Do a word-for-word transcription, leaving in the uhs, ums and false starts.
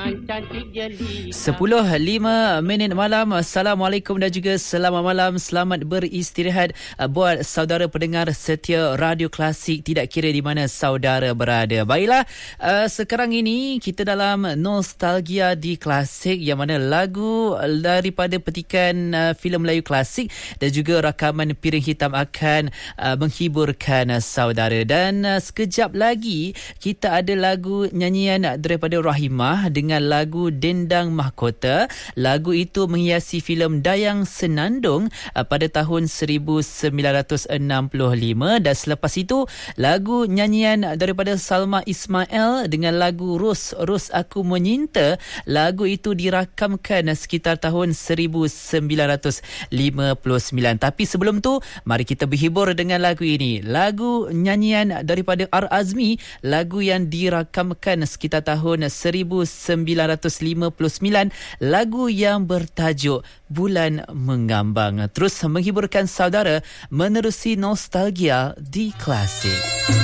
Sepuluh lima minit malam. Assalamualaikum dan juga selamat malam. Selamat beristirahat buat saudara pendengar setia Radio Klasik, tidak kira di mana saudara berada. Baiklah, uh, sekarang ini kita dalam nostalgia di Klasik, yang mana lagu daripada petikan uh, filem Melayu klasik dan juga rakaman Piring Hitam akan uh, menghiburkan uh, saudara. Dan uh, sekejap lagi kita ada lagu nyanyian daripada Rahimah dengan lagu Dendang Mahkota. Lagu itu menghiasi filem Dayang Senandung uh, pada tahun seribu sembilan ratus enam puluh lima. Dan selepas itu lagu nyanyian daripada Salma Ismail dengan lagu Ros Ros Aku Menyinta. Lagu itu dirakamkan sekitar tahun seribu sembilan ratus lima puluh sembilan. Tapi sebelum tu, mari kita berhibur dengan lagu ini. Lagu nyanyian daripada R. Azmi, lagu yang dirakamkan sekitar tahun seribu sembilan ratus lima puluh sembilan, lagu yang bertajuk Bulan Mengambang. Terus menghiburkan saudara menerusi nostalgia di Klasik.